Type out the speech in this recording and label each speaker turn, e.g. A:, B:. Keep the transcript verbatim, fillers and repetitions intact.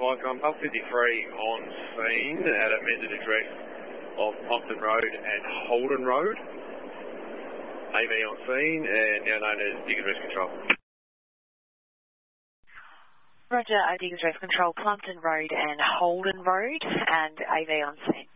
A: Mike, I'm Pub fifty-three on scene at a amended address of Plumpton Road and Holden Road. A V on scene and now known as Diggers Rest Control.
B: Roger, uh, Diggers Rest Control, Plumpton Road and Holden Road, and A V on scene.